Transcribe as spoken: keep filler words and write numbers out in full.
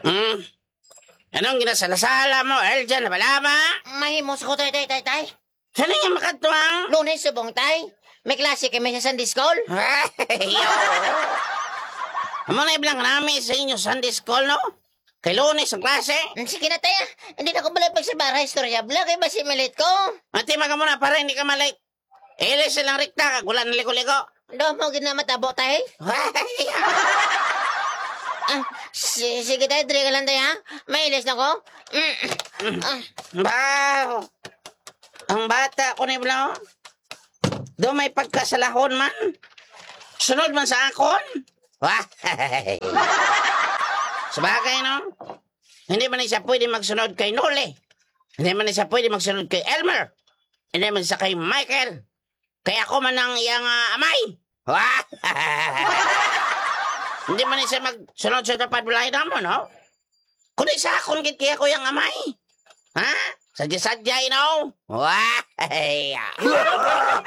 Hmm? Anong ginasalasala mo, Eljan, na balama? Mahimos ko, tay, tay, tay, tay. Saan nga makatuang? Lunes subong, tay. May klase kami sa Sunday School. Ay, Amo na iblang namin sa inyo Sunday School, no? Kay Lunes ang klase. Mm, Sige na, tay. ah. Hindi na ko balay pag sa bara istorya. Bla, kay ba si Malit ko? Mati maga muna para hindi ka malate. Ilis silang rikta, kagulan ng liko-liko. Do mo ginamatabo, tay. Ay, Ah, si sige, tay. Dre ka lang, tay, ha? May ilis na ko. Mm. Ah, Wow! Ang bata ko na iblang, oh. Do may pagkasalahon man. Sunod man sa akon. Wah! Sabagay, no? Hindi man siya pwede magsunod kay Nole. Hindi man siya pwede magsunod kay Elmer. Hindi man siya kay Michael. Kaya ako man ang iyang ah, amay. Wah! Hindi man siya magsunod sa tapad bulay na mo, no? Kundi sa akon git kaya ko yung amay. Ha? Sadya-sadya, you know? Wah!